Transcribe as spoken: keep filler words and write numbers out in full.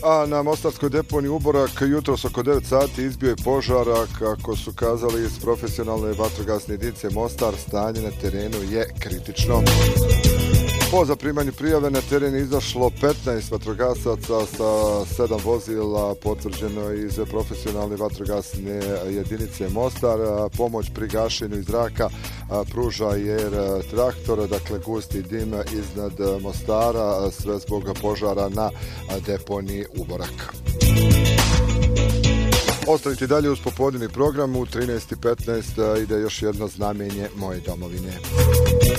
A na mostarskoj deponiji Uborak jutros oko devet sati izbio je požar, a kako su kazali iz profesionalne vatrogasne jedinice Mostar, stanje na terenu je kritično. Po zaprimanju prijave na teren je izašlo petnaest vatrogasaca sa sedam vozila, potvrđeno iz profesionalne vatrogasne jedinice Mostar. Pomoć pri gašenju iz zraka pruža jer traktor, dakle gusti dim iznad Mostara, sve zbog požara na deponiji Uborak. Ostanite dalje uz popodnevni program, u trinaest i petnaest ide još jedno znamenje moje domovine.